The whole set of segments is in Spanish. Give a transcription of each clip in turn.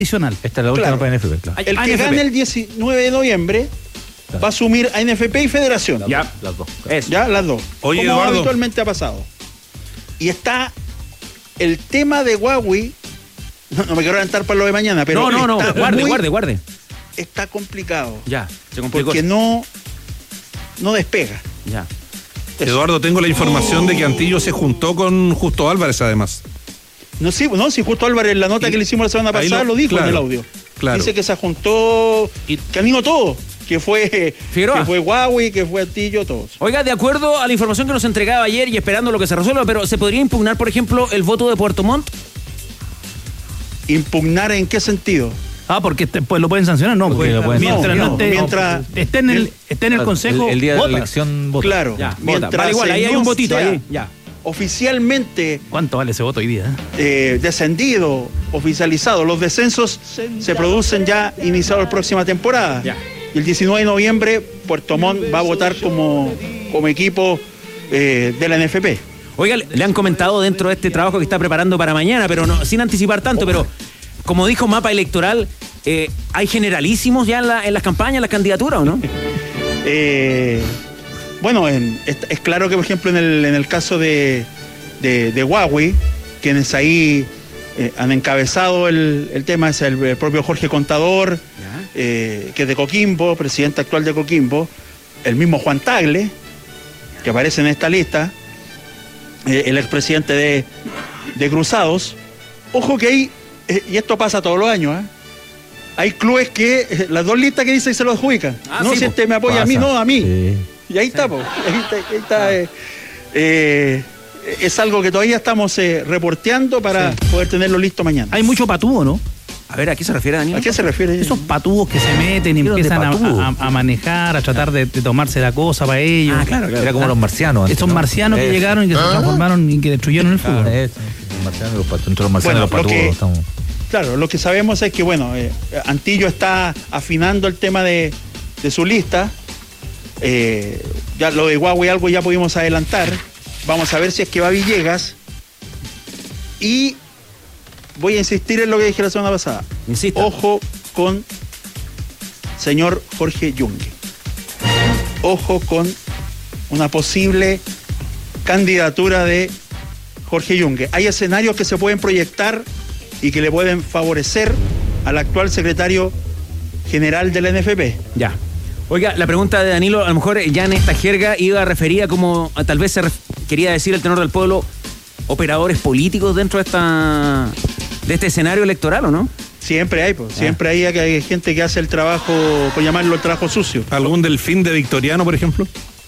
Adicional. Esta es la última para NFP, claro. El que gane el 19 de noviembre va a asumir a NFP y Federación. Ya, las dos. Claro. Ya, las dos. Oye, como Eduardo, habitualmente ha pasado. Y está el tema de Huawei. No me quiero adelantar para lo de mañana, pero No, guarde. Está complicado. Ya, se complicó. Porque no despega. Ya. Eduardo, tengo la información de que Antillo se juntó con Justo Álvarez, además. Si Justo Álvarez en la nota que le hicimos la semana pasada lo dijo, claro, en el audio. Claro. Dice que se juntó, que animó todo. Que fue Huawei, que fue Antillo, todos. Oiga, de acuerdo a la información que nos entregaba ayer y esperando lo que se resuelva, pero ¿se podría impugnar, por ejemplo, el voto de Puerto Montt? ¿Impugnar en qué sentido? Porque pues lo pueden sancionar, no, porque mientras esté en el consejo, el día de la elección vota. Claro, ya, mientras vale, igual, ahí hay un votito, ahí, ya. Oficialmente. ¿Cuánto vale ese voto hoy día? Descendido, oficializado. Los descensos se producen ya iniciado la próxima temporada. Ya. Y el 19 de noviembre Puerto Montt va a votar como equipo de la NFP. Oiga, le han comentado dentro de este trabajo que está preparando para mañana, pero no, sin anticipar tanto, pero como dijo Mapa Electoral, ¿hay generalísimos ya en las campañas, en las candidaturas o no? Bueno, es claro que, por ejemplo, en el caso de Huawei, quienes ahí han encabezado el tema es el propio Jorge Contador, que es de Coquimbo, presidente actual de Coquimbo, el mismo Juan Tagle, que aparece en esta lista, el expresidente de Cruzados. Ojo que hay, y esto pasa todos los años, hay clubes que las dos listas que dicen se lo adjudican. No, si este me apoya pasa a mí, no a mí. Sí. Y ahí está, ahí está. Es algo que todavía estamos reporteando para poder tenerlo listo mañana. Hay mucho patúo, ¿no? A ver, ¿a qué se refiere, Daniel? ¿A qué se refiere? Esos patúos que se meten y empiezan a manejar, a tratar de tomarse la cosa para ellos. Claro. Era como los marcianos. Estos marcianos que llegaron y que se transformaron y que destruyeron el fútbol. Los marcianos, entre los marcianos y los patúos estamos... Claro, lo que sabemos es que, Antillo está afinando el tema de su lista. Ya lo de Huawei algo ya pudimos adelantar. Vamos a ver si es que va Villegas. Y voy a insistir en lo que dije la semana pasada. Insista. Ojo con señor Jorge Yungue. Ojo con una posible candidatura de Jorge Yungue. Hay escenarios que se pueden proyectar y que le pueden favorecer al actual secretario general de la NFP. Ya. Oiga, la pregunta de Danilo, a lo mejor ya en esta jerga iba referida como, tal vez quería decir el tenor del pueblo, operadores políticos dentro de este escenario electoral, ¿o no? Siempre hay, siempre hay gente que hace el trabajo, por llamarlo el trabajo sucio. ¿Algún delfín de Victoriano, por ejemplo?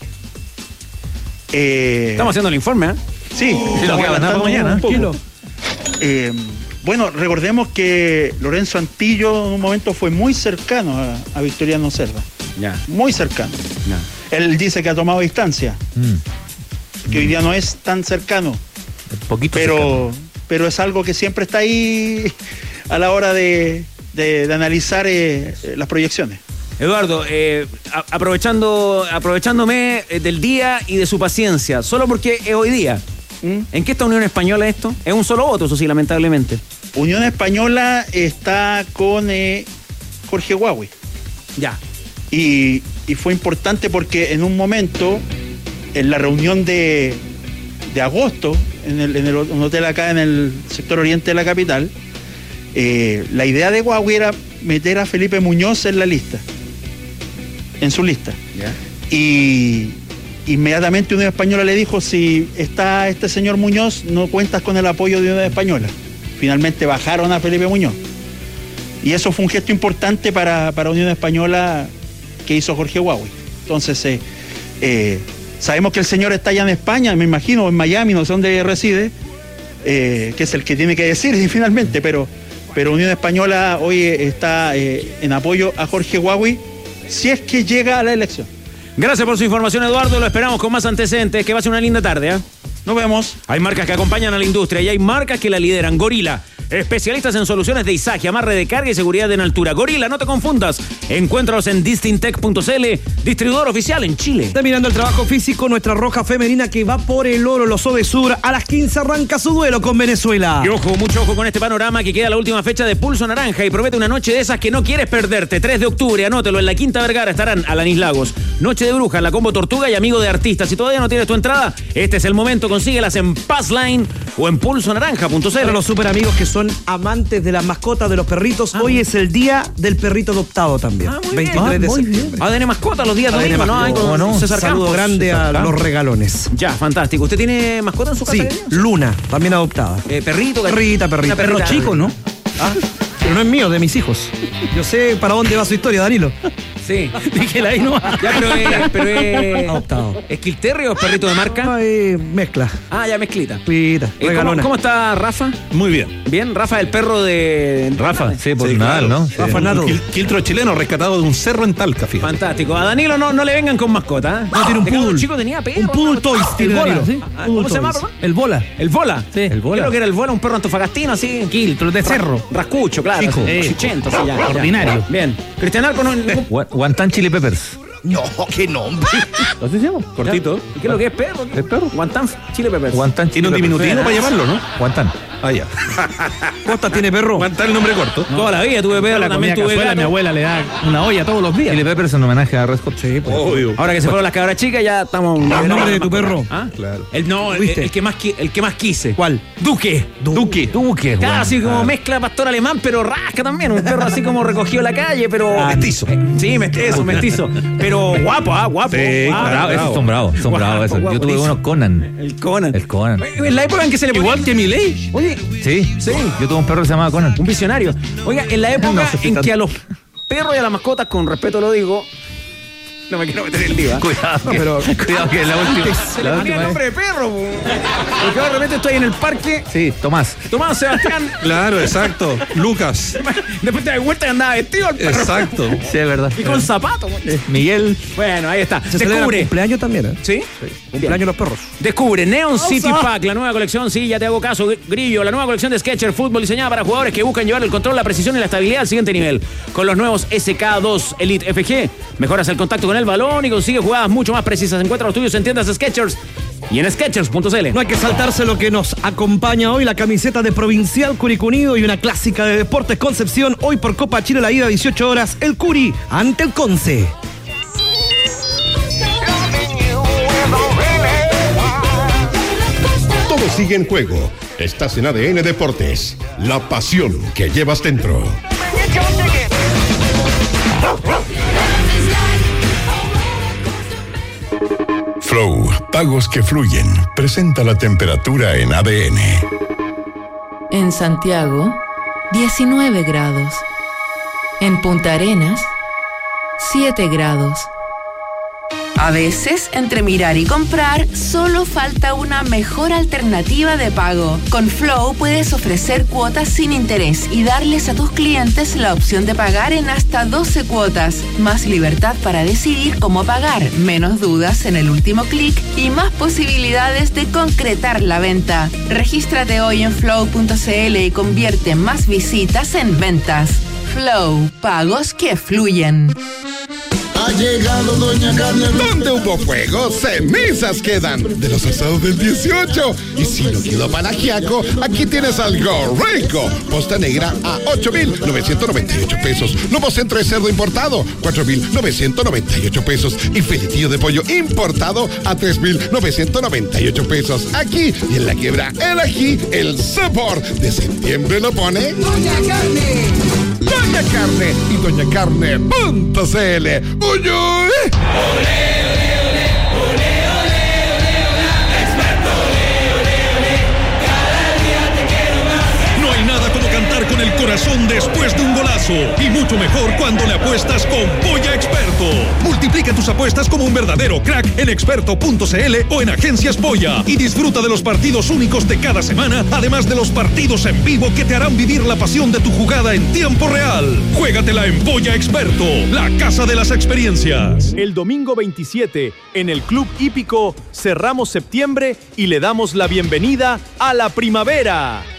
Estamos haciendo el informe, ¿eh? Sí, lo que va a mañana, tranquilo. Bueno, recordemos que Lorenzo Antillo en un momento fue muy cercano a Victoriano Cerda. Ya. Muy cercano. Ya. Él dice que ha tomado distancia. Que hoy día no es tan cercano. Poquito pero es algo que siempre está ahí a la hora de analizar las proyecciones. Eduardo, aprovechándome del día y de su paciencia, solo porque es hoy día. ¿En qué está Unión Española esto? Es un solo voto, eso sí, lamentablemente. Unión Española está con Jorge Huawei. Ya. Y fue importante porque en un momento, en la reunión de agosto, en un hotel acá en el sector oriente de la capital, la idea de Huawei era meter a Felipe Muñoz en la lista, en su lista. Ya. Y inmediatamente Unión Española le dijo, si está este señor Muñoz, no cuentas con el apoyo de Unión Española. Finalmente bajaron a Felipe Muñoz. Y eso fue un gesto importante para Unión Española que hizo Jorge Huawei. Entonces, sabemos que el señor está allá en España, me imagino, en Miami, no sé dónde reside, que es el que tiene que decir finalmente, pero Unión Española hoy está en apoyo a Jorge Huawei, si es que llega a la elección. Gracias por su información, Eduardo. Lo esperamos con más antecedentes. Que va a ser una linda tarde, ¿eh? Nos vemos. Hay marcas que acompañan a la industria y hay marcas que la lideran. Gorila, Especialistas en soluciones de izaje, amarre de carga y seguridad en altura. Gorila, no te confundas. Encuéntralos en distintech.cl, distribuidor oficial en Chile. Terminando el trabajo físico, nuestra roja femenina que va por el oro, los Ovesur, a las 15 arranca su duelo con Venezuela. Y ojo, mucho ojo con este panorama que queda la última fecha de Pulso Naranja y promete una noche de esas que no quieres perderte. 3 de octubre, anótelo, en la Quinta Vergara estarán Alanis Lagos, Noche de Brujas, la Combo Tortuga y Amigo de Artistas. Si todavía no tienes tu entrada, este es el momento, consíguelas en Passline o en pulsonaranja.cl. Para los super amigos que son amantes de las mascotas, de los perritos, hoy es el día del perrito adoptado también. 23 de septiembre. ADN Mascota los días domingos, ¿no? Un saludo grande a los regalones. Ya, fantástico. ¿Usted tiene mascota en su casa? Sí, Luna, también adoptada. Perrito. Perrita. Una Perro chico, ¿no? Pero no es mío, de mis hijos. Yo sé para dónde va su historia, Danilo. Sí. Dígela ahí, ¿no? Ya, pero es adoptado. ¿Es quilterrio o es perrito de marca? Mezcla. Ah, ya mezclita. ¿Cómo está Rafa? Muy bien. Bien, Rafa, el perro de... Rafa, sí, por Sí, Nadal, claro. ¿no? Rafa Nato. Quiltro chileno rescatado de un cerro en Talca, fíjate. Fantástico. A Danilo no le vengan con mascota. No, tiene un De cuando poodle. chico tenía perro. Un poodle toys El tiene Bola. Danilo, ¿sí? ¿Cómo se llama, papá? El bola. El Bola. Sí. El Bola. Creo que era el Bola, un perro antofagastino, así. Quiltro, de cerro. Rascucho, claro. Chico. Chichento, sí, ya. Ordinario. Bien. Cristian Arco no... Guantán Chili Peppers. No, qué nombre. ¿Así se llama? Cortito. ¿Y qué es lo que es perro? ¿Es perro? Guantán Chile Peppers. Guantán Tiene Chili un Peppers. diminutivo para llamarlo, ¿no? Guantán. Ah, ya. Costa tiene perro. Aguantar el nombre corto. Toda la vida tuve perro, La también comida tuve cazuela, gato. mi abuela le da una olla todos los días. Chili Peppers en homenaje a Rescott. Sí, pues. Obvio. Ahora que se fueron las cabras chicas, ya estamos... ¿El nombre de tu perro? ¿Ah? Claro. El que más quise. ¿Cuál? Duque. Duque, Claro, weón. así como mezcla pastor alemán, pero rasca también. Un perro así como recogido en la calle, pero... Mestizo. Sí, mestizo. Pero guapo, guapo. Sí, guapo. Bravo, esos son bravos, Guapo, esos. guapo, Yo tuve buenísimo. uno Conan. El Conan. El Conan. En la época en que se le ponía... Igual que Milei. Oye, Sí, Sí. Yo tuve un perro que se llamaba Conan. un visionario. Oiga, en la época No sé si en tanto. que a los perros y a las mascotas, con respeto lo digo... No me quiero meter en el lío. Cuidado, cuidado que la última. Se le ponía el nombre de perro, po. Porque ahora de repente estoy en el parque. Sí, Tomás. Tomás Sebastián. Claro, exacto. Lucas. Después te das cuenta que andaba vestido el perro. Exacto. Sí, es verdad. Y con zapatos. Miguel. Bueno, ahí está. Se celebra Descubre. cumpleaños también, ¿eh? ¿Sí? Cumpleaños de los perros. Descubre Neon City Pack, la nueva colección, sí, ya te hago caso, Grillo, la nueva colección de Skechers Fútbol diseñada para jugadores que buscan llevar el control, la precisión y la estabilidad al siguiente nivel. Con los nuevos SK2 Elite FG, mejoras el contacto con el balón y consigues jugadas mucho más precisas. Encuentra los tuyos en tiendas Skechers y en Skechers.cl. No hay que saltarse lo que nos acompaña hoy, la camiseta de Provincial Curicunido y una clásica de Deportes Concepción. Hoy por Copa Chile, la ida 18 horas, el Curi ante el Conce. Todo sigue en juego. Estás en ADN Deportes. La pasión que llevas dentro. Flow, pagos que fluyen. Presenta la temperatura en ADN. En Santiago, 19 grados. En Punta Arenas, 7 grados. A veces, entre mirar y comprar, solo falta una mejor alternativa de pago. Con Flow puedes ofrecer cuotas sin interés y darles a tus clientes la opción de pagar en hasta 12 cuotas. Más libertad para decidir cómo pagar, menos dudas en el último clic y más posibilidades de concretar la venta. Regístrate hoy en flow.cl y convierte más visitas en ventas. Flow, pagos que fluyen. Ha llegado Doña Carne. Donde hubo fuego, cenizas quedan. De los asados del 18. Y si no quedó palagiaco, aquí tienes algo rico. Posta negra a 8,998 pesos. Lomo centro de cerdo importado, 4,998 pesos. Y filetillo de pollo importado a 3,998 pesos. Aquí y en la quiebra, el ají, el sabor de septiembre lo pone Doña Carne. Doña Carne y doñacarne.cl. ¡Uy, uy! No hay nada como cantar con el corazón después de un golazo. Y mucho mejor cuando le apuestas con Polla Experto. Multiplica tus apuestas como un verdadero crack en experto.cl o en Agencias Polla. Y disfruta de los partidos únicos de cada semana, además de los partidos en vivo que te harán vivir la pasión de tu jugada en tiempo real. Juégatela en Polla Experto, la casa de las experiencias. El domingo 27, en el Club Hípico, cerramos septiembre y le damos la bienvenida a la primavera.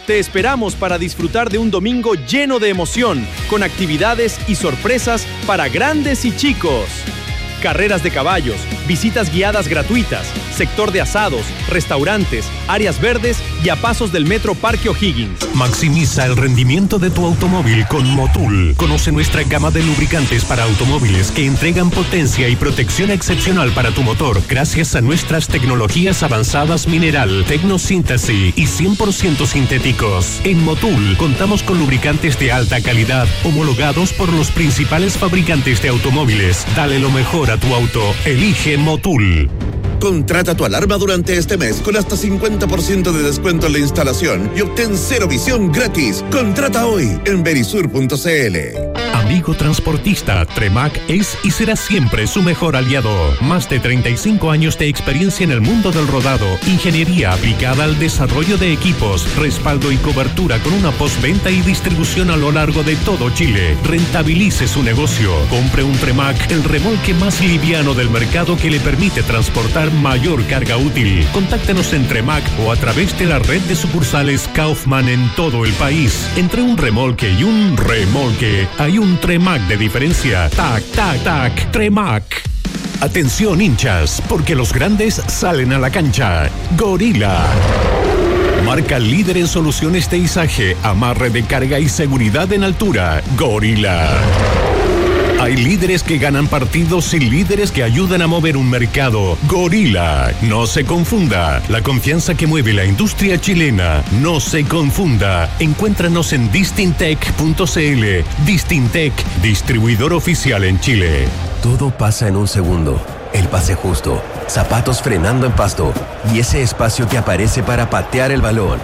Te esperamos para disfrutar de un domingo lleno de emoción, con actividades y sorpresas para grandes y chicos. Carreras de caballos, visitas guiadas gratuitas, sector de asados, restaurantes, áreas verdes y a pasos del Metro Parque O'Higgins. Maximiza el rendimiento de tu automóvil con Motul. Conoce nuestra gama de lubricantes para automóviles que entregan potencia y protección excepcional para tu motor gracias a nuestras tecnologías avanzadas mineral, tecnosíntesis y 100% sintéticos. En Motul contamos con lubricantes de alta calidad homologados por los principales fabricantes de automóviles. Dale lo mejor a tu auto. Elige Motul. Contrata tu alarma durante este mes con hasta 50% de descuento en la instalación y obtén cero visión gratis. Contrata hoy en verisur.cl. Amigo transportista, Tremac es y será siempre su mejor aliado. Más de 35 años de experiencia en el mundo del rodado, ingeniería aplicada al desarrollo de equipos, respaldo y cobertura con una postventa y distribución a lo largo de todo Chile. Rentabilice su negocio. Compre un Tremac, el remolque más liviano del mercado que le permite transportar mayor carga útil. Contáctenos en Tremac o a través de la red de sucursales Kaufman en todo el país. Entre un remolque y un remolque hay un Tremac de diferencia. Tac, tac, tac, Tremac. Atención hinchas, porque los grandes salen a la cancha. Gorila. Marca líder en soluciones de izaje, amarre de carga y seguridad en altura. Gorila. Hay líderes que ganan partidos y líderes que ayudan a mover un mercado. Gorila. No se confunda. La confianza que mueve la industria chilena. No se confunda. Encuéntranos en distintec.cl. Distintec, distribuidor oficial en Chile. Todo pasa en un segundo. El pase justo, zapatos frenando en pasto y ese espacio que aparece para patear el balón.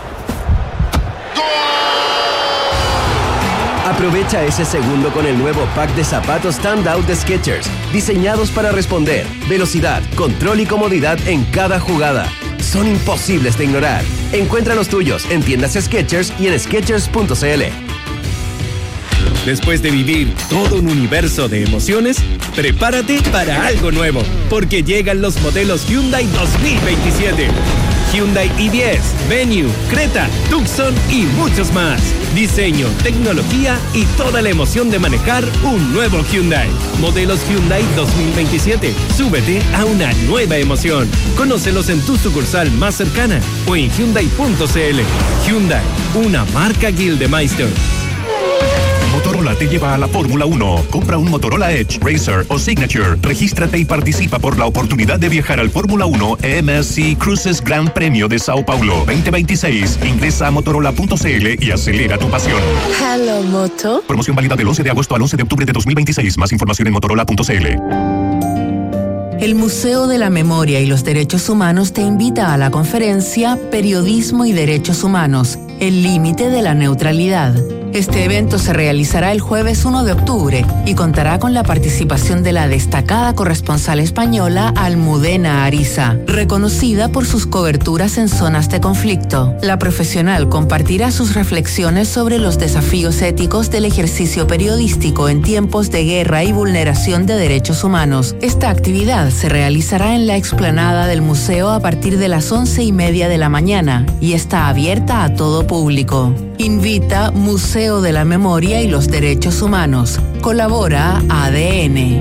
Aprovecha ese segundo con el nuevo pack de zapatos Standout de Skechers, diseñados para responder, velocidad, control y comodidad en cada jugada. Son imposibles de ignorar. Encuentra los tuyos en tiendas Skechers y en Skechers.cl. Después de vivir todo un universo de emociones, prepárate para algo nuevo, porque llegan los modelos Hyundai 2027. Hyundai i10, Venue, Creta, Tucson y muchos más. Diseño, tecnología y toda la emoción de manejar un nuevo Hyundai. Modelos Hyundai 2027. Súbete a una nueva emoción. Conócelos en tu sucursal más cercana o en Hyundai.cl. Hyundai, una marca Gildemeister. Motorola te lleva a la Fórmula 1. Compra un Motorola Edge, Racer o Signature. Regístrate y participa por la oportunidad de viajar al Fórmula 1 MSC Cruises Gran Premio de Sao Paulo 2026. Ingresa a motorola.cl y acelera tu pasión. Hello, Moto. Promoción válida del 11 de agosto al 11 de octubre de 2026. Más información en motorola.cl. El Museo de la Memoria y los Derechos Humanos te invita a la conferencia Periodismo y Derechos Humanos, el límite de la neutralidad. Este evento se realizará el jueves 1 de octubre y contará con la participación de la destacada corresponsal española Almudena Ariza, reconocida por sus coberturas en zonas de conflicto. La profesional compartirá sus reflexiones sobre los desafíos éticos del ejercicio periodístico en tiempos de guerra y vulneración de derechos humanos. Esta actividad se realizará en la explanada del museo a partir de las 11:30 de la mañana y está abierta a todo público. Invita Museo de la Memoria y los Derechos Humanos. Colabora ADN.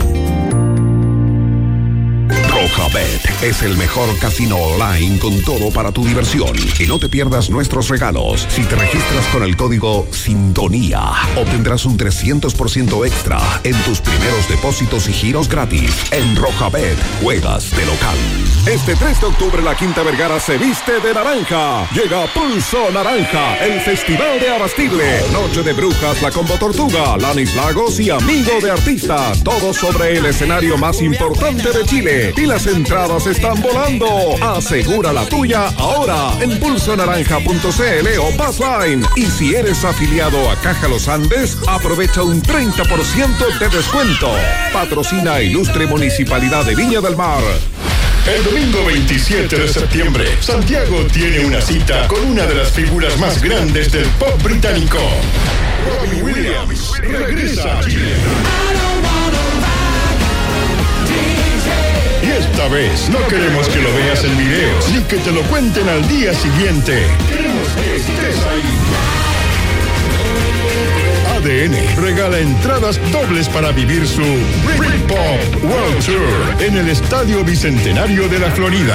Rojabet es el mejor casino online con todo para tu diversión. Y no te pierdas nuestros regalos. Si te registras con el código Sintonía, obtendrás un 300% extra en tus primeros depósitos y giros gratis. En Rojabet, juegas de local. Este 3 de octubre la Quinta Vergara se viste de naranja. Llega Pulso Naranja, el festival de abastible. Noche de brujas, la Combo Tortuga, Lanis Lagos y Amigo de Artistas. Todo sobre el escenario más importante de Chile. Y las entradas están volando. Asegura la tuya ahora en pulsonaranja.cl o Passline. Y si eres afiliado a Caja Los Andes, aprovecha un 30% de descuento. Patrocina Ilustre Municipalidad de Viña del Mar. El domingo 27 de septiembre, Santiago tiene una cita con una de las figuras más grandes del pop británico. Robbie Williams regresa a Chile. Y esta vez no queremos que lo veas en videos, ni que te lo cuenten al día siguiente. Queremos que estés ahí. ADN regala entradas dobles para vivir su Britpop World Tour en el Estadio Bicentenario de la Florida.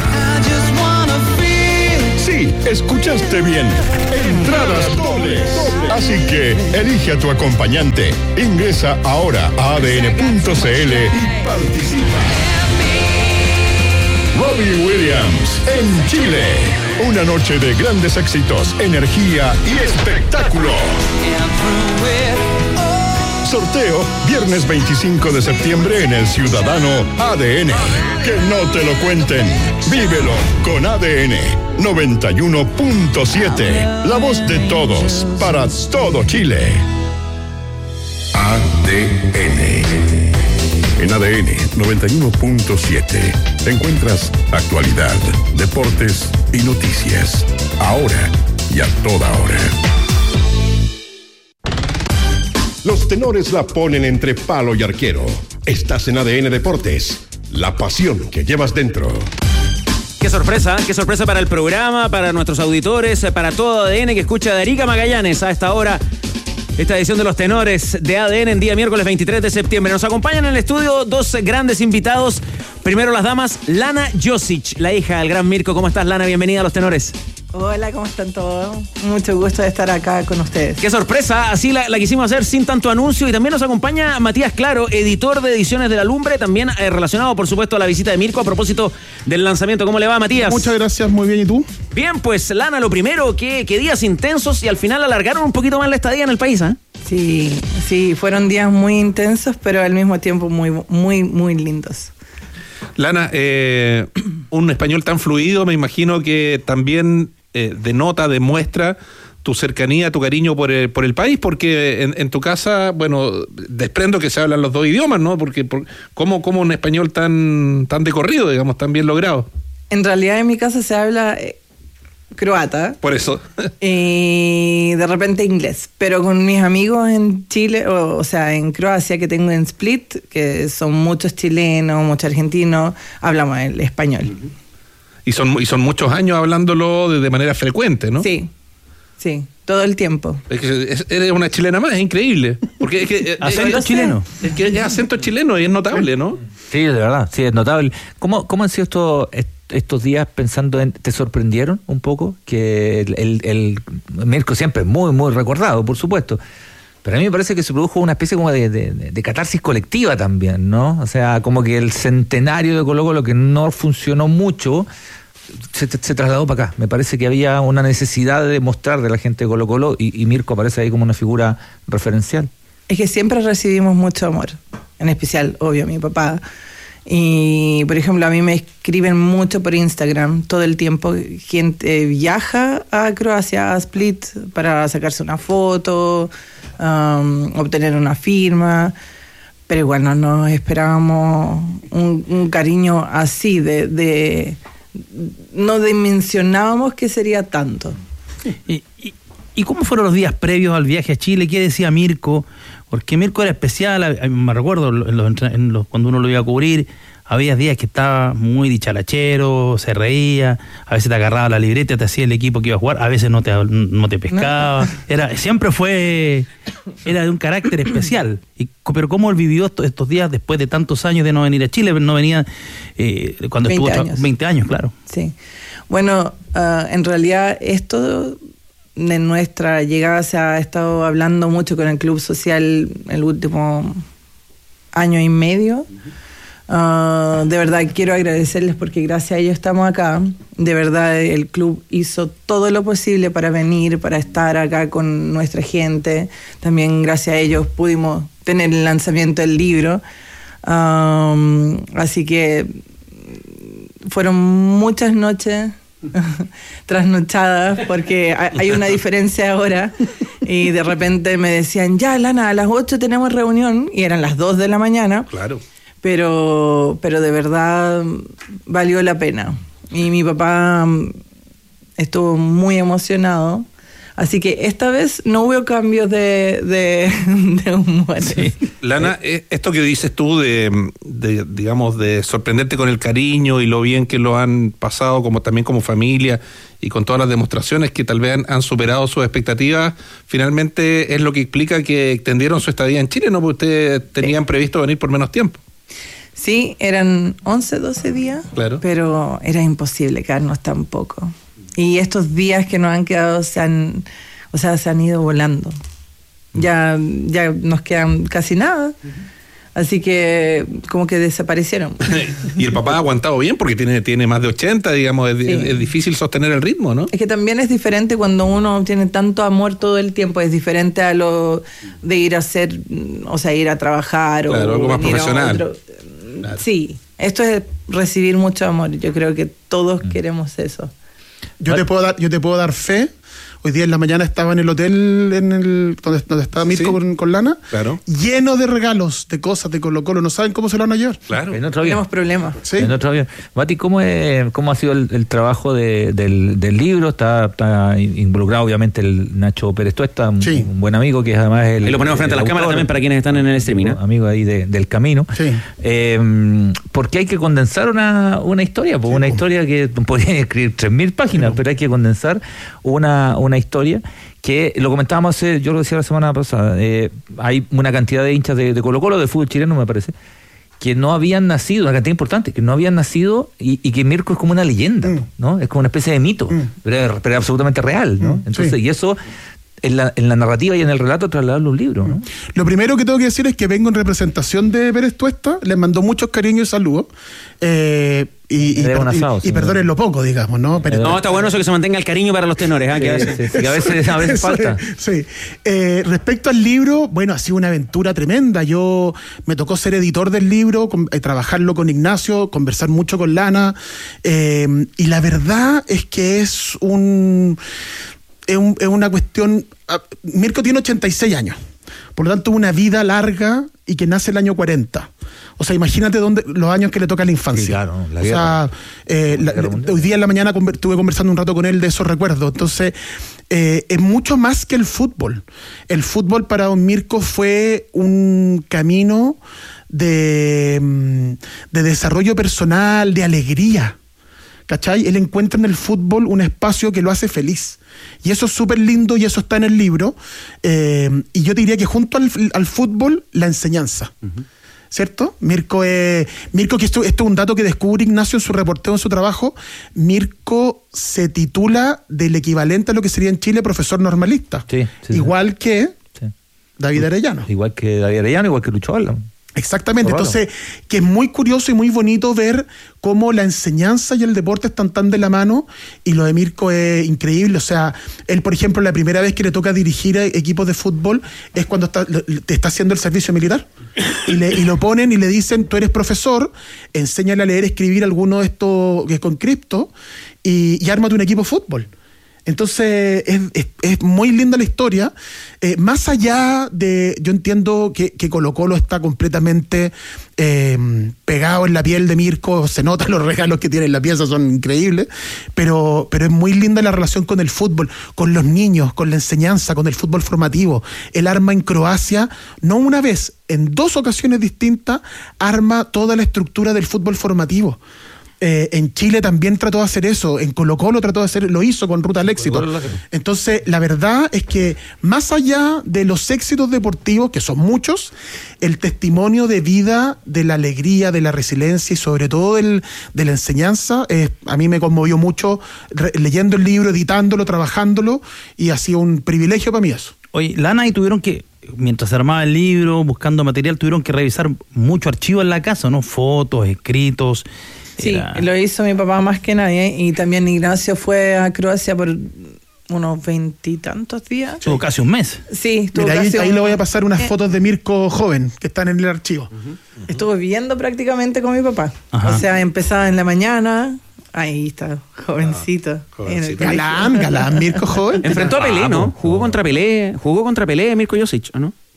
Sí, escuchaste bien. Entradas dobles. Así que elige a tu acompañante. Ingresa ahora a adn.cl y participa. Robbie Williams en Chile. Una noche de grandes éxitos, energía y espectáculo. Sorteo viernes 25 de septiembre en el Ciudadano ADN. Que no te lo cuenten. Vívelo con ADN 91.7. La voz de todos para todo Chile. ADN. En ADN 91.7 encuentras actualidad, deportes y noticias. Ahora y a toda hora. Los tenores la ponen entre palo y arquero. Estás en ADN Deportes. La pasión que llevas dentro. Qué sorpresa para el programa, para nuestros auditores, para todo ADN que escucha de Arica Magallanes a esta hora. Esta edición de los tenores de ADN en día miércoles 23 de septiembre. Nos acompañan en el estudio dos grandes invitados. Primero las damas, Lana Josic, la hija del gran Mirko. ¿Cómo estás, Lana? Bienvenida a los tenores. Hola, ¿cómo están todos? Mucho gusto de estar acá con ustedes. Qué sorpresa, así la quisimos hacer sin tanto anuncio. Y también nos acompaña Matías Claro, editor de Ediciones de la Lumbre, también relacionado, por supuesto, a la visita de Mirko a propósito del lanzamiento. ¿Cómo le va, Matías? Muchas gracias, muy bien. ¿Y tú? Bien, pues, Lana, lo primero, que días intensos y al final alargaron un poquito más la estadía en el país, ¿eh? Sí, fueron días muy intensos, pero al mismo tiempo muy lindos. Lana, un español tan fluido, me imagino que también demuestra tu cercanía, tu cariño por el país, porque en tu casa, bueno, desprendo que se hablan los dos idiomas, ¿no? Porque ¿cómo un español tan de corrido, digamos, tan bien logrado? En realidad en mi casa se habla croata. Por eso. Y de repente inglés. Pero con mis amigos en Chile, o sea, en Croacia, que tengo en Split, que son muchos chilenos, muchos argentinos, hablamos el español. Y son muchos años hablándolo de manera frecuente, ¿no? Sí, todo el tiempo. Es que eres una chilena más, es increíble. Porque es que acento chileno. Es que es acento chileno y es notable, ¿no? Sí, de verdad, sí, es notable. ¿Cómo han sido estos días pensando te sorprendieron un poco? Que el Mirko siempre es muy recordado, por supuesto. Pero a mí me parece que se produjo una especie como de catarsis colectiva también, ¿no? O sea, como que el centenario de Colo-Colo, que no funcionó mucho, se trasladó para acá. Me parece que había una necesidad de demostrar de la gente de Colo-Colo y Mirko aparece ahí como una figura referencial. Es que siempre recibimos mucho amor, en especial, obvio, mi papá. Y, por ejemplo, a mí me escriben mucho por Instagram todo el tiempo. Gente viaja a Croacia, a Split, para sacarse una foto, obtener una firma. Pero igual no nos esperábamos un cariño así, no dimensionábamos que sería tanto. ¿Y cómo fueron los días previos al viaje a Chile? ¿Qué decía Mirko? Porque Mirko era especial, me recuerdo cuando uno lo iba a cubrir, había días que estaba muy dicharachero, se reía, a veces te agarraba la libreta, te hacía el equipo que iba a jugar, a veces no te pescaba. Era de un carácter especial. Pero ¿cómo él vivió estos días después de tantos años de no venir a Chile? No venía cuando 20 estuvo años. 20 años, claro. Sí. Bueno, en realidad esto de nuestra llegada se ha estado hablando mucho con el Club Social el último año y medio. De verdad quiero agradecerles porque gracias a ellos estamos acá. De verdad el club hizo todo lo posible para venir, para estar acá con nuestra gente. También gracias a ellos pudimos tener el lanzamiento del libro. Así que fueron muchas noches trasnochadas porque hay una diferencia ahora y de repente me decían, ya Lana, a las 8 tenemos reunión y eran las 2 de la mañana. Claro. Pero de verdad valió la pena y mi papá estuvo muy emocionado Así que esta vez no hubo cambios de humor. Sí. Lana, esto que dices tú digamos, de sorprenderte con el cariño y lo bien que lo han pasado como también como familia y con todas las demostraciones que tal vez han superado sus expectativas, finalmente es lo que explica que extendieron su estadía en Chile, ¿no? Porque ustedes tenían previsto venir por menos tiempo. Sí, eran 11, 12 días, claro, pero era imposible quedarnos tan poco. Y estos días que nos han quedado se han ido volando. Ya nos quedan casi nada. Así que como que desaparecieron. Y el papá ha aguantado bien porque tiene más de 80, digamos, es difícil sostener el ritmo, ¿no? Es que también es diferente cuando uno tiene tanto amor todo el tiempo, es diferente a lo de ir a hacer, o sea, ir a trabajar, claro, o algo más profesional. Claro. Sí, esto es recibir mucho amor. Yo creo que todos queremos eso. Yo te puedo dar fe. Hoy día en la mañana estaba en el hotel donde estaba Mirko, ¿sí?, con Lana, claro, lleno de regalos, de cosas de Colo-Colo. No saben cómo se lo van a llevar. Claro. Tenemos problemas. Sí. Mati, ¿cómo ha sido el trabajo del libro? Está involucrado obviamente el Nacho Pérez Tuesta, un buen amigo que es además y lo ponemos frente a la cámara también para quienes están en el streaming, ¿no? Amigo ahí del camino. Sí. Porque hay que condensar una historia, pues, una historia que podría escribir 3.000 páginas, pero hay que condensar una historia que lo comentábamos yo lo decía la semana pasada, hay una cantidad de hinchas de Colo-Colo, de fútbol chileno me parece, que no habían nacido, una cantidad importante, que no habían nacido y que Mirko es como una leyenda, ¿no? Es como una especie de mito, pero es absolutamente real, ¿no? Entonces, y eso en la narrativa y en el relato trasladarlo a un libro, ¿no? Lo primero que tengo que decir es que vengo en representación de Pérez Tuesta, les mando muchos cariños y saludos. Y perdonen lo poco, digamos, ¿no? Pero, no, está bueno eso que se mantenga el cariño para los tenores, ¿eh? Que a veces falta. Sí. Respecto al libro, bueno, ha sido una aventura tremenda. Me tocó ser editor del libro, trabajarlo con Ignacio, conversar mucho con Lana, y la verdad es que es una cuestión. Mirko tiene 86 años, por lo tanto una vida larga y que nace el año 40. O sea, imagínate los años que le toca a la infancia. Sí, claro, la guerra. Hoy día en la mañana estuve conversando un rato con él de esos recuerdos. Entonces, es mucho más que el fútbol. El fútbol para don Mirko fue un camino de desarrollo personal, de alegría. ¿Cachai? Él encuentra en el fútbol un espacio que lo hace feliz. Y eso es súper lindo y eso está en el libro. Y yo te diría que junto al fútbol, la enseñanza. Uh-huh. ¿Cierto? Mirko, que esto es un dato que descubre Ignacio en su reporteo, en su trabajo. Mirko se titula del equivalente a lo que sería en Chile profesor normalista. Sí, igual que David Arellano. Igual que David Arellano, igual que Lucho Valla. Exactamente, entonces, que es muy curioso y muy bonito ver cómo la enseñanza y el deporte están tan de la mano, y lo de Mirko es increíble. O sea, él, por ejemplo, la primera vez que le toca dirigir a equipos de fútbol es cuando está haciendo el servicio militar, y lo ponen y le dicen: tú eres profesor, enséñale a leer, escribir alguno de estos que es con cripto, y ármate un equipo de fútbol. Entonces es muy linda la historia, más allá de, yo entiendo que Colo-Colo está completamente pegado en la piel de Mirko, se notan los regalos que tiene en la pieza, son increíbles, pero es muy linda la relación con el fútbol, con los niños, con la enseñanza, con el fútbol formativo. Él arma en Croacia, no una vez, en 2 ocasiones distintas, arma toda la estructura del fútbol formativo. En Chile también trató de hacer eso, en Colo-Colo trató de hacer, lo hizo con Ruta al Éxito. Entonces, la verdad es que más allá de los éxitos deportivos, que son muchos, el testimonio de vida, de la alegría, de la resiliencia y sobre todo de la enseñanza, a mí me conmovió mucho leyendo el libro, editándolo, trabajándolo, y ha sido un privilegio para mí eso. Oye, Lana, y tuvieron que, mientras se armaba el libro, buscando material, tuvieron que revisar mucho archivo en la casa, ¿no? Fotos, escritos. Sí, lo hizo mi papá más que nadie, y también Ignacio fue a Croacia por unos 20 y tantos días. Estuvo casi un mes. Sí, estuvo Mira, casi ahí le voy a pasar unas fotos de Mirko joven que están en el archivo. Estuvo viviendo prácticamente con mi papá. Ajá. O sea, empezaba en la mañana. Ahí está, jovencito. Galán, Mirko joven. Enfrentó a Pelé, ¿no? Jugó contra Pelé Mirko Josic, ¿no?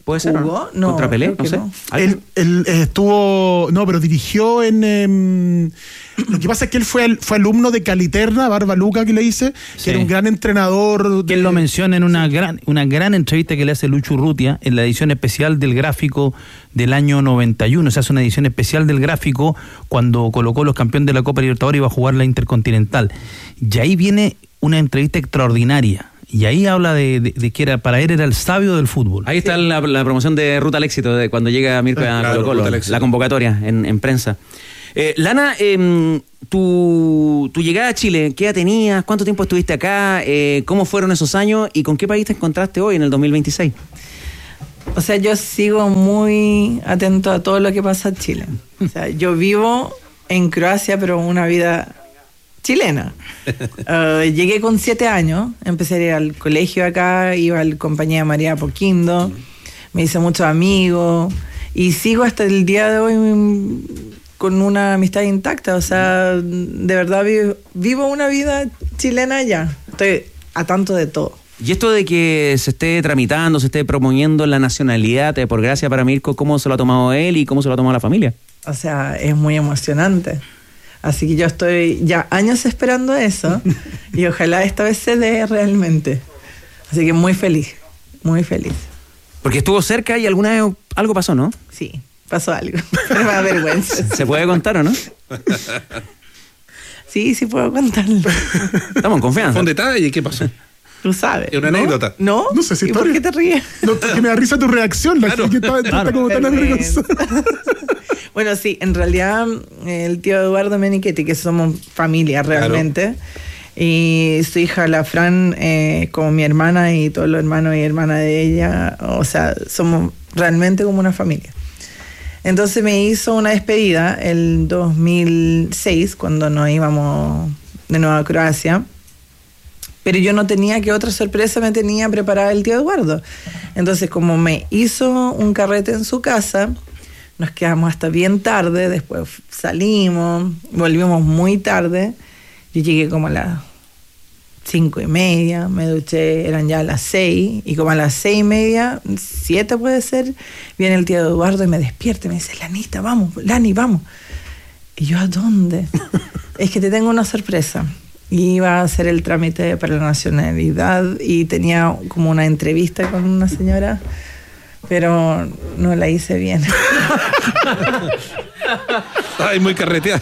¿Puede ser? ¿Jugó? No, ¿Contra Pelé? creo que No sé. no. Él estuvo. No, pero dirigió en. Lo que pasa es que él fue alumno de Caliterna, Barba Luca, que le dice, Sí. que era un gran entrenador. Que él lo menciona en una gran entrevista que le hace Lucho Urrutia en la edición especial del Gráfico del año 91. Se hace una edición especial del Gráfico cuando colocó los campeones de la Copa Libertadores y iba a jugar la Intercontinental. Y ahí viene una entrevista extraordinaria. Y ahí habla de que para él era el sabio del fútbol. Ahí está la promoción de Ruta al Éxito, de cuando llega Mirko a Claro, Colo-Colo, Ruta al Éxito. la convocatoria en prensa. Lana, tu llegada a Chile, ¿qué edad tenías? ¿Cuánto tiempo estuviste acá? ¿Cómo fueron esos años? ¿Y con qué país te encontraste hoy en el 2026? O sea, yo sigo muy atento a todo lo que pasa en Chile. O sea, yo vivo en Croacia, pero una vida chilena. Llegué con 7 años, empecé a ir al colegio acá, iba al compañía María Apoquindo, me hice muchos amigos y sigo hasta el día de hoy con una amistad intacta. O sea, de verdad vivo una vida chilena ya. Estoy a tanto de todo. Y esto de que se esté tramitando, se esté promoviendo la nacionalidad, por gracia para Mirko, ¿cómo se lo ha tomado él y cómo se lo ha tomado la familia? O sea, es muy emocionante. Así que yo estoy ya años esperando eso y ojalá esta vez se dé realmente. Así que muy feliz, muy feliz. Porque estuvo cerca y alguna vez algo pasó, ¿no? Sí, pasó algo. Pero me da vergüenza. ¿Se puede contar o no? Sí, sí puedo contarlo. Estamos en confianza. Fue un detalle, ¿qué pasó? Tú sabes. Es una ¿no? anécdota. ¿No? No sé si ¿Y por qué te ríes? No, porque me da risa tu reacción. La gente está como tan avergonzada. Bueno, sí, en realidad el tío Eduardo Menichetti, que somos familia realmente, y su hija la Fran, como mi hermana y todos los hermanos y hermanas de ella, o sea, somos realmente como una familia. Entonces me hizo una despedida el 2006, cuando nos íbamos de nuevo a Croacia. Pero yo no tenía que otra sorpresa me tenía preparada el tío Eduardo. Entonces, como me hizo un carrete en su casa, nos quedamos hasta bien tarde, después salimos, volvimos muy tarde. Yo llegué como a las 5:30, me duché, eran ya las 6, y como a las 6:30, 7 puede ser, viene el tío Eduardo y me despierta y me dice, Lanita, vamos, Lani, vamos. Y yo, ¿a dónde? Es que te tengo una sorpresa. Y iba a hacer el trámite para la nacionalidad y tenía como una entrevista con una señora, pero no la hice bien. Ay, muy carreteada.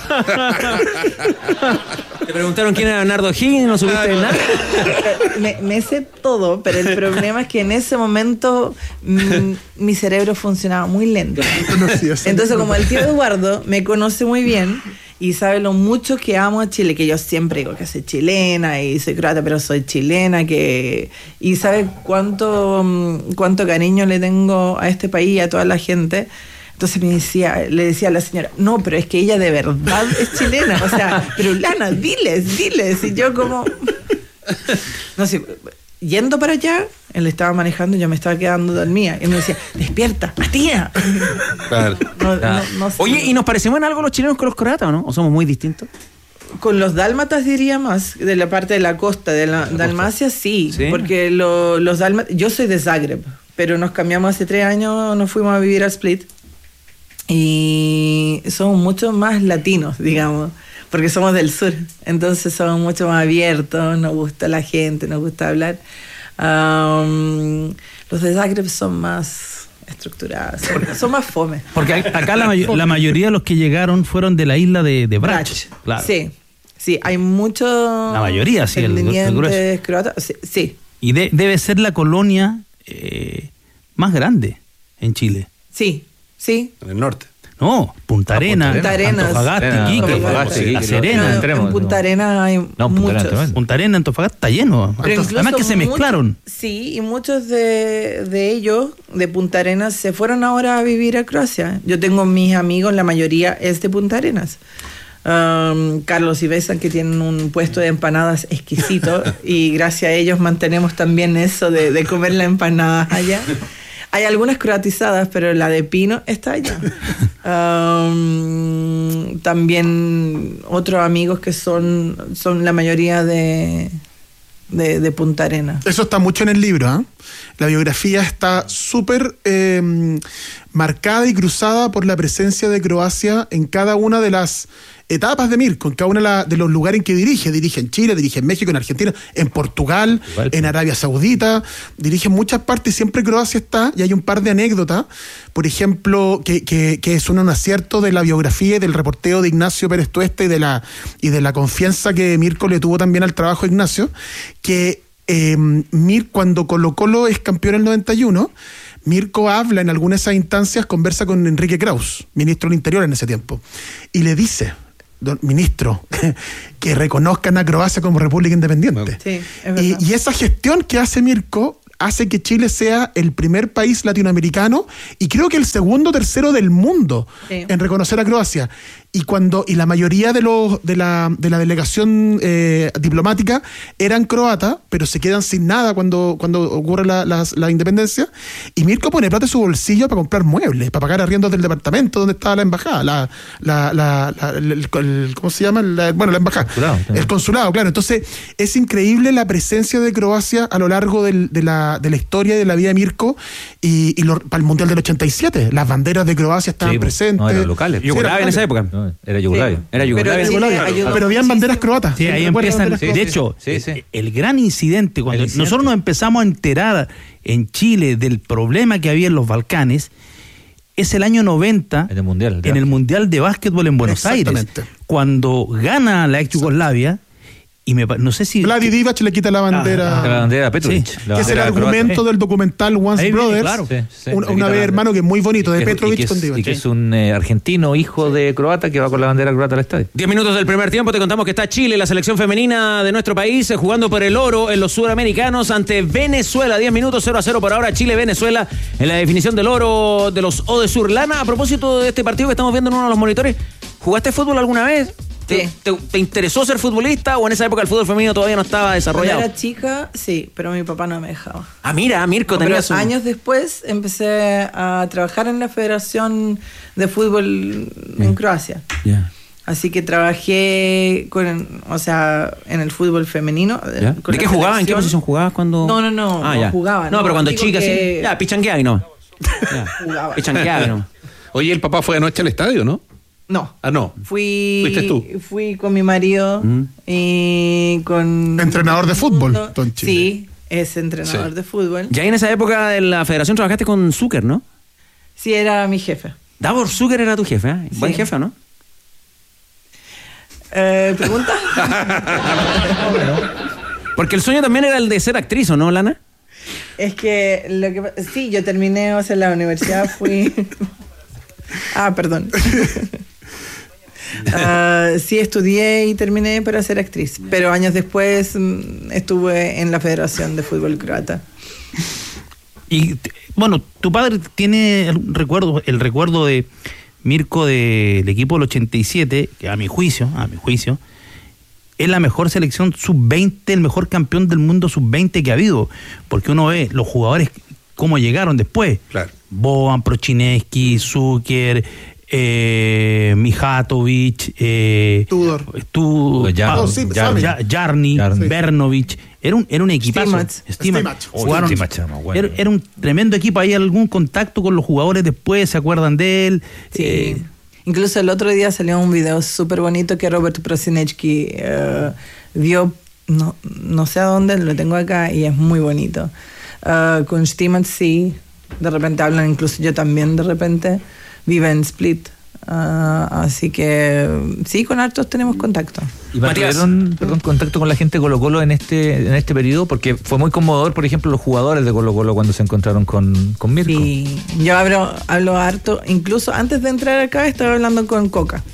Te preguntaron quién era Bernardo Higgins, no supiste nada. Me sé todo, pero el problema es que en ese momento mi cerebro funcionaba muy lento. Entonces, como el tío Eduardo me conoce muy bien y sabe lo mucho que amo a Chile, que yo siempre digo que soy chilena y soy croata, pero soy chilena, y sabe cuánto cariño le tengo a este país y a toda la gente. Entonces le decía a la señora, no, pero es que ella de verdad es chilena. O sea, pero Lana, diles. Y yo como... No sé, yendo para allá, él estaba manejando y yo me estaba quedando dormida. Y él me decía, despierta, Matías. Claro. No sé. Oye, ¿y nos parecemos en algo los chilenos con los croatas o no? ¿O somos muy distintos? Con los dálmatas diría más, de la parte de la costa, de la Dalmacia, sí. Porque los dálmatas... Yo soy de Zagreb, pero nos cambiamos hace 3 años, nos fuimos a vivir a Split. Y somos mucho más latinos, digamos, porque somos del sur, entonces somos mucho más abiertos, nos gusta la gente, nos gusta hablar. Los de Zagreb son más estructurados, son más fome. Porque acá la mayoría de los que llegaron fueron de la isla de Brač. Claro. Sí, hay muchos... La mayoría, sí, el grueso. Croatas, sí. Y debe ser la colonia más grande en Chile. Sí. En el norte. No, Punta Arenas, Antofagasta, Iquique, La Serena. En Punta Arenas hay muchos. Punta Arenas, Antofagasta está lleno. Además que se mezclaron. Sí, y muchos de ellos, de Punta Arenas, se fueron ahora a vivir a Croacia. Yo tengo mis amigos, la mayoría es de Punta Arenas. Carlos y Besan, que tienen un puesto de empanadas exquisito, y gracias a ellos mantenemos también eso de comer las empanadas allá. Hay algunas croatizadas, pero la de Pino está allá. También otros amigos que son la mayoría de de Punta Arenas. Eso está mucho en el libro, ¿eh? La biografía está súper marcada y cruzada por la presencia de Croacia en cada una de las etapas de Mirko, en cada uno de los lugares en que dirige. Dirige en Chile, dirige en México, en Argentina, en Portugal, en Arabia Saudita, dirige en muchas partes y siempre Croacia está, y hay un par de anécdotas, por ejemplo, que es un acierto de la biografía y del reporteo de Ignacio Pérez Tuesta y de la confianza que Mirko le tuvo también al trabajo de Ignacio, que cuando Colo-Colo es campeón en el 91, Mirko habla en algunas de esas instancias, conversa con Enrique Kraus, ministro del Interior en ese tiempo, y le dice: ministro, que reconozcan a Croacia como república independiente. Sí, es verdad. Y esa gestión que hace Mirko hace que Chile sea el primer país latinoamericano y creo que el segundo o tercero del mundo en reconocer a Croacia. Y la mayoría de la delegación diplomática eran croatas, pero se quedan sin nada cuando ocurre la independencia. Y Mirko pone plata en su bolsillo para comprar muebles, para pagar arriendos del departamento donde estaba la embajada, ¿cómo se llama? La embajada. El consulado, claro. Entonces, es increíble la presencia de Croacia a lo largo de la historia y de la vida de Mirko para el Mundial del 87. Las banderas de Croacia estaban presentes. No, eran locales. Yugoslavia en esa época. Era Yugoslavia. Sí. Era Yugoslavia. Pero habían banderas croatas. Sí, ahí empiezan. De hecho, el gran incidente, cuando nosotros nos empezamos a enterar en Chile del problema que había en los Balcanes, es el año 90, en el Mundial de Básquetbol en Buenos Aires, cuando gana la ex Yugoslavia. Y no sé si Vladi Divac le quita la bandera. La bandera a Petrovic. Sí. Que es el argumento del documental Once Brothers. Claro. Una vez hermano, que es muy bonito, de Petrovic con Divac. Y que es un argentino, hijo de croata, que va con la bandera croata al estadio. 10 minutos del primer tiempo, te contamos que está Chile, la selección femenina de nuestro país, jugando por el oro en los suramericanos ante Venezuela. 10 minutos, 0-0 por ahora, Chile-Venezuela en la definición del oro de los Odesur. Lana, a propósito de este partido que estamos viendo en uno de los monitores, ¿jugaste fútbol alguna vez? ¿Te interesó ser futbolista o en esa época el fútbol femenino todavía no estaba desarrollado? Cuando era chica, sí, pero mi papá no me dejaba. Ah, mira, Mirko tenía su... Años después empecé a trabajar en la Federación de Fútbol en Croacia. Así que trabajé en el fútbol femenino. ¿De qué jugabas? ¿En qué posición jugabas cuando...? No jugaba. No, pero cuando chica sí. Ya, pichangueaba y no. Pichangueaba y no. Oye, el papá fue anoche al estadio, ¿no? No. Ah, no. ¿Fuiste tú? Fui con mi marido y con... Entrenador de fútbol, Don Chile. Sí, es entrenador de fútbol. Ya en esa época de la federación trabajaste con Zucker, ¿no? Sí, era mi jefe. Davor Zucker era tu jefe, ¿eh? Buen jefe, ¿no? ¿Pregunta? Porque el sueño también era el de ser actriz, ¿o no, Lana? Es que sí, yo terminé, en la universidad fui... perdón. Sí, estudié y terminé para ser actriz, pero años después estuve en la Federación de Fútbol Croata. Y bueno, tu padre tiene el recuerdo de Mirko del equipo del 87, que a mi juicio, es la mejor selección sub-20, el mejor campeón del mundo sub-20 que ha habido, porque uno ve los jugadores cómo llegaron después. Claro. Boban, Prochineski, Zucker, Mijatovic, Jarni, Bernovic. Era un equipazo. Stimac. Era un tremendo equipo. ¿Hay algún contacto con los jugadores después? ¿Se acuerdan de él? Sí. Incluso el otro día salió un video súper bonito que Robert Prosinecki vio, no sé a dónde, lo tengo acá y es muy bonito. Con Stimac sí, de repente hablan, incluso yo también de repente, vive en Split. Así que sí, con hartos tenemos contacto. ¿Y tuvieron contacto con la gente de Colo-Colo en este periodo? Porque fue muy conmovedor, por ejemplo, los jugadores de Colo-Colo cuando se encontraron con Mirko. Sí, yo hablo harto, incluso antes de entrar acá estaba hablando con Coca.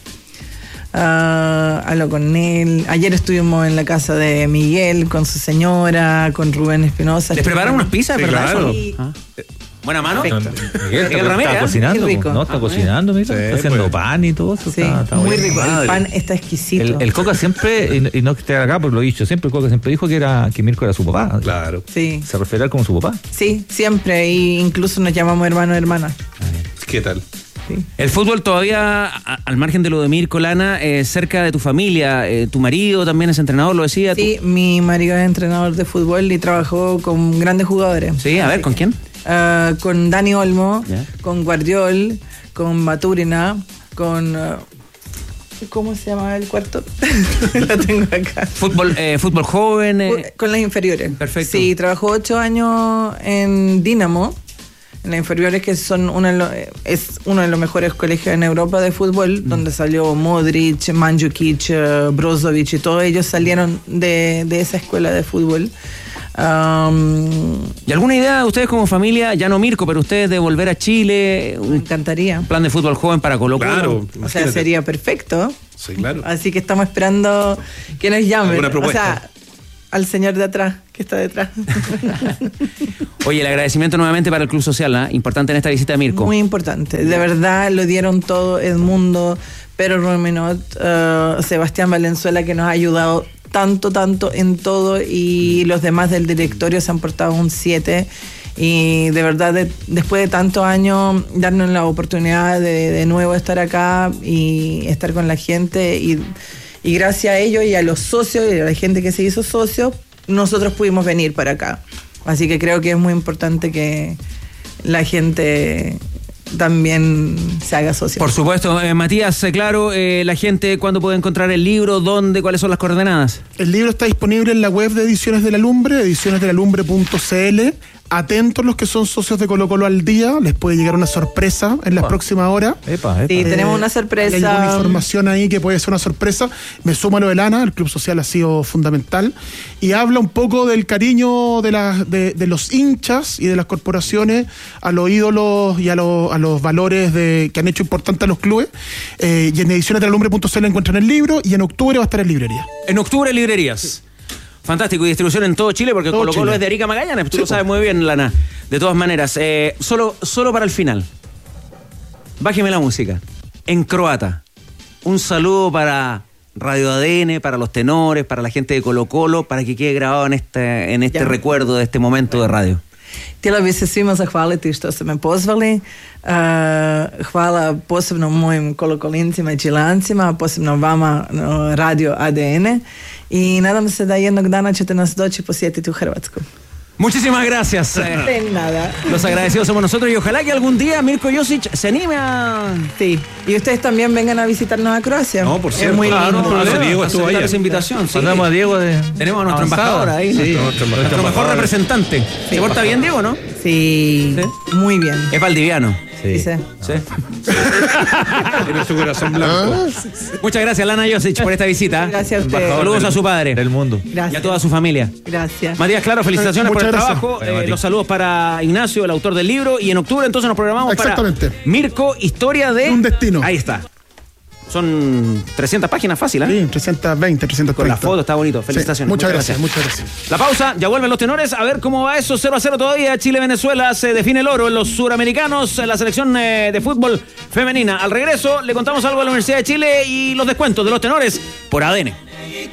Hablo con él. Ayer estuvimos en la casa de Miguel con su señora, con Rubén Espinosa. ¿Les prepararon unas pizzas, sí, verdad? Claro. Buena mano. Miguel Ramírez está cocinando. Rico. No, está cocinando, mira. Está haciendo pan y todo eso. Sí, está muy bueno. rico. El pan está exquisito. El Coca siempre, y no que esté acá, porque lo he dicho, siempre el Coca siempre dijo que Mirko era su papá. Claro. Sí. Se refiere a él como su papá. Sí, siempre. Y incluso nos llamamos hermano y hermana. ¿Qué tal? El fútbol todavía, al margen de lo de Mirko, Lana, cerca de tu familia, tu marido también es entrenador, lo decía. Sí, mi marido es entrenador de fútbol y trabajó con grandes jugadores. Sí, a ver, ¿con quién? Con Dani Olmo, Ya. con Guardiol, con Maturina, con... ¿cómo se llama el cuarto? Lo tengo acá. Fútbol joven. Con las inferiores. Perfecto. Sí, trabajó 8 años en Dinamo, en las inferiores, que son es uno de los mejores colegios en Europa de fútbol, donde salió Modric, Mandzukic, Brozovic, y todos ellos salieron de esa escuela de fútbol. ¿Y alguna idea de ustedes como familia, ya no Mirko, pero ustedes de volver a Chile? Me encantaría. Un plan de fútbol joven para Colo-Colo. Claro, O sea, sería perfecto. Sí, claro. Así que estamos esperando que nos llamen. ¿Alguna O propuesta? sea, al señor de atrás, que está detrás. Oye, el agradecimiento nuevamente para el Club Social, ¿eh? Importante en esta visita de Mirko. Muy importante. De verdad lo dieron todo, Edmundo, Pedro Romenot, Sebastián Valenzuela, que nos ha ayudado tanto en todo, y los demás del directorio se han portado un 7. Y de verdad, después de tantos años, darnos la oportunidad de nuevo estar acá y estar con la gente. Y gracias a ellos y a los socios y a la gente que se hizo socio, nosotros pudimos venir para acá. Así que creo que es muy importante que la gente también se haga socio. Por supuesto. Matías, claro, la gente, ¿cuándo puede encontrar el libro? ¿Dónde? ¿Cuáles son las coordenadas? El libro está disponible en la web de Ediciones de la Lumbre, edicionesdelalumbre.cl. Atentos los que son socios de Colo Colo al día, les puede llegar una sorpresa en las próximas horas. Sí, tenemos una sorpresa. Hay alguna información ahí que puede ser una sorpresa. Me sumo a lo de Lana, el Club Social ha sido fundamental. Y habla un poco del cariño de los hinchas y de las corporaciones a los ídolos y a los valores que han hecho importantes a los clubes. Y en edicionesdelalumbre.cl encuentran el libro, y en octubre va a estar en librería. En octubre, librerías. Fantástico, y distribución en todo Chile, porque Colo Colo es de Arica Magallanes, tú lo sabes muy bien, Lana. De todas maneras, solo para el final, bájeme la música. En croata, un saludo para Radio ADN, para los tenores, para la gente de Colo Colo, para que quede grabado en este recuerdo de este momento de radio. Htjela bi se svima zahvaliti što ste me pozvali. Hvala posebno mojim kolokolincima i čilancima, posebno vama, Radio ADN, i nadam se da jednog dana ćete nas doći posjetiti u Hrvatsku. Muchísimas gracias. De nada. Los agradecidos somos nosotros, y ojalá que algún día Mirko Josic se anime a... Sí, y ustedes también vengan a visitarnos a Croacia. No, por cierto. Es muy lindo. Diego estuvo ayer. Esa invitación, sí. Mandamos a Diego Tenemos a nuestro avanzado. embajador ahí, Sí, nuestro mejor representante. Sí. ¿Se porta bien, Diego, no? Sí, muy bien. Es valdiviano. Dice. Sí. Tiene su corazón blanco. Muchas gracias, Lana Josic, por esta visita. Gracias a ustedes. Saludos a su padre del mundo Gracias. y a toda su familia. Gracias. Matías, claro, felicitaciones por el Muchas gracias. trabajo. Los saludos para Ignacio, el autor del libro. Y en octubre entonces nos programamos para Mirko, historia de Un destino. Ahí está. Son 300 páginas fácil, ¿eh? Sí, 320, 330. Con la foto, está bonito. Felicitaciones. Sí, muchas gracias, muchas gracias. La pausa, ya vuelven los tenores. A ver cómo va eso. 0-0 todavía. Chile-Venezuela, se define el oro en los suramericanos, en la selección de fútbol femenina. Al regreso, le contamos algo a la Universidad de Chile y los descuentos de los tenores por ADN.